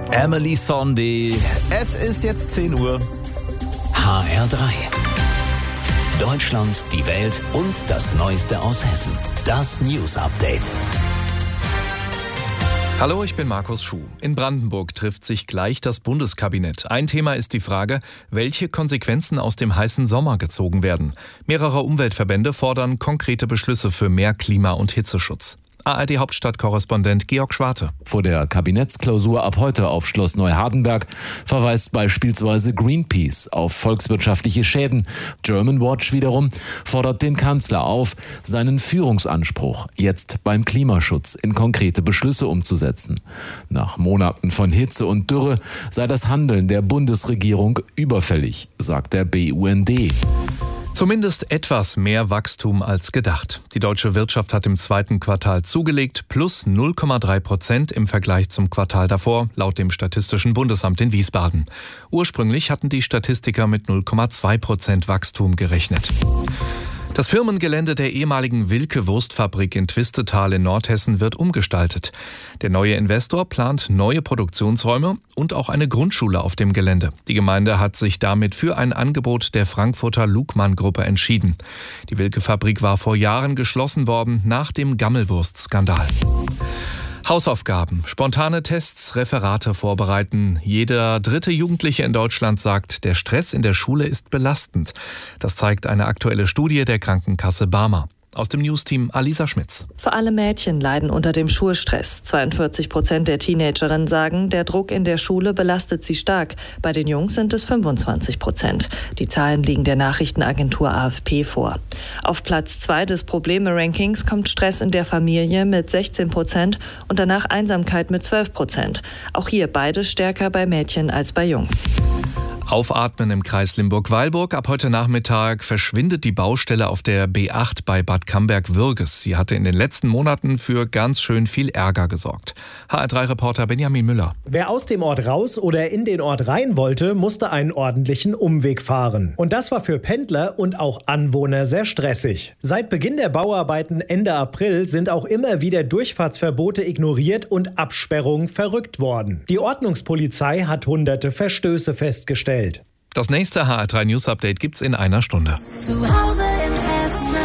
Emily Sondé. Es ist jetzt 10 Uhr. HR3. Deutschland, die Welt und das Neueste aus Hessen. Das News Update. Hallo, ich bin Markus Schuh. In Brandenburg trifft sich gleich das Bundeskabinett. Ein Thema ist die Frage, welche Konsequenzen aus dem heißen Sommer gezogen werden. Mehrere Umweltverbände fordern konkrete Beschlüsse für mehr Klima- und Hitzeschutz. ARD-Hauptstadtkorrespondent Georg Schwarte. Vor der Kabinettsklausur ab heute auf Schloss Neuhardenberg verweist beispielsweise Greenpeace auf volkswirtschaftliche Schäden. Germanwatch wiederum fordert den Kanzler auf, seinen Führungsanspruch jetzt beim Klimaschutz in konkrete Beschlüsse umzusetzen. Nach Monaten von Hitze und Dürre sei das Handeln der Bundesregierung überfällig, sagt der BUND. Zumindest etwas mehr Wachstum als gedacht. Die deutsche Wirtschaft hat im zweiten Quartal zugelegt, plus 0,3% im Vergleich zum Quartal davor, laut dem Statistischen Bundesamt in Wiesbaden. Ursprünglich hatten die Statistiker mit 0,2% Wachstum gerechnet. Das Firmengelände der ehemaligen Wilke-Wurstfabrik in Twistetal in Nordhessen wird umgestaltet. Der neue Investor plant neue Produktionsräume und auch eine Grundschule auf dem Gelände. Die Gemeinde hat sich damit für ein Angebot der Frankfurter Lugmann-Gruppe entschieden. Die Wilke-Fabrik war vor Jahren geschlossen worden nach dem Gammelwurst-Skandal. Hausaufgaben, spontane Tests, Referate vorbereiten. Jeder dritte Jugendliche in Deutschland sagt, der Stress in der Schule ist belastend. Das zeigt eine aktuelle Studie der Krankenkasse Barmer. Aus dem Newsteam Alisa Schmitz. Vor allem Mädchen leiden unter dem Schulstress. 42% der Teenagerinnen sagen, der Druck in der Schule belastet sie stark. Bei den Jungs sind es 25%. Die Zahlen liegen der Nachrichtenagentur AFP vor. Auf Platz 2 des Probleme-Rankings kommt Stress in der Familie mit 16% und danach Einsamkeit mit 12%. Auch hier beides stärker bei Mädchen als bei Jungs. Aufatmen im Kreis Limburg-Weilburg. Ab heute Nachmittag verschwindet die Baustelle auf der B8 bei Bad Camberg-Würges. Sie hatte in den letzten Monaten für ganz schön viel Ärger gesorgt. HR3-Reporter Benjamin Müller. Wer aus dem Ort raus oder in den Ort rein wollte, musste einen ordentlichen Umweg fahren. Und das war für Pendler und auch Anwohner sehr stressig. Seit Beginn der Bauarbeiten Ende April sind auch immer wieder Durchfahrtsverbote ignoriert und Absperrungen verrückt worden. Die Ordnungspolizei hat hunderte Verstöße festgestellt. Das nächste HR3 News Update gibt's in einer Stunde. Zu Hause in Hessen.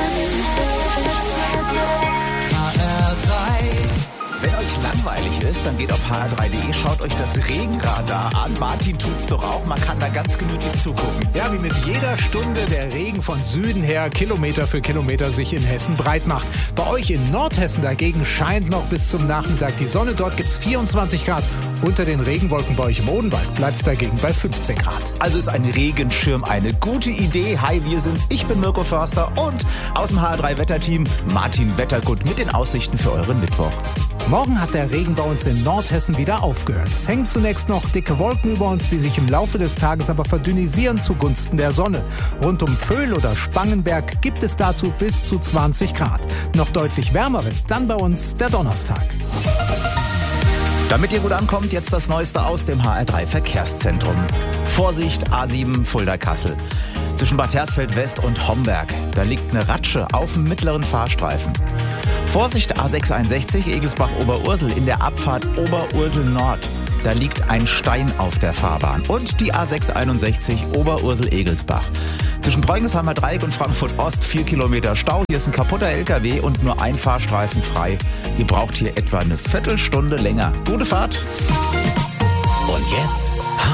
Wenn euch langweilig ist, dann geht auf hr3.de, schaut euch das Regenradar an. Martin tut's doch auch, man kann da ganz gemütlich zugucken. Ja, wie mit jeder Stunde der Regen von Süden her Kilometer für Kilometer sich in Hessen breit macht. Bei euch in Nordhessen dagegen scheint noch bis zum Nachmittag die Sonne. Dort gibt's 24 Grad. Unter den Regenwolken bei euch im Odenwald bleibt's dagegen bei 15 Grad. Also ist ein Regenschirm eine gute Idee. Hi, wir sind's. Ich bin Mirko Förster und aus dem HR3-Wetterteam Martin Wettergut mit den Aussichten für euren Mittwoch. Morgen hat der Regen bei uns in Nordhessen wieder aufgehört. Es hängen zunächst noch dicke Wolken über uns, die sich im Laufe des Tages aber verdünnisieren zugunsten der Sonne. Rund um Vöhl oder Spangenberg gibt es dazu bis zu 20 Grad. Noch deutlich wärmer wird dann bei uns der Donnerstag. Damit ihr gut ankommt, jetzt das Neueste aus dem HR3-Verkehrszentrum. Vorsicht, A7 Fulda-Kassel. Zwischen Bad Hersfeld West und Homberg. Da liegt eine Ratsche auf dem mittleren Fahrstreifen. Vorsicht, A661 Egelsbach-Oberursel in der Abfahrt Oberursel Nord. Da liegt ein Stein auf der Fahrbahn. Und die A661 Oberursel-Egelsbach. Zwischen Bräunisheimer Dreieck und Frankfurt Ost 4 Kilometer Stau. Hier ist ein kaputter LKW und nur ein Fahrstreifen frei. Ihr braucht hier etwa eine Viertelstunde länger. Gute Fahrt! Und jetzt